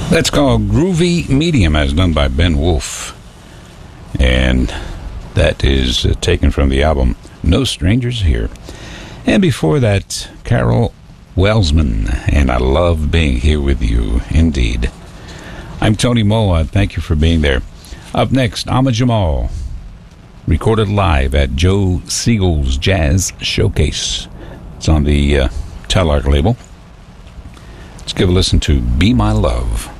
That's called Groovy Medium, as done by Ben Wolf. And that is taken from the album No Strangers Here. And before that, Carol Welsman, and I love being here with you, indeed. I'm Tony Moa. Thank you for being there. Up next, Ahmad Jamal, recorded live at Joe Siegel's Jazz Showcase. It's on the Telarc label. Let's give a listen to Be My Love.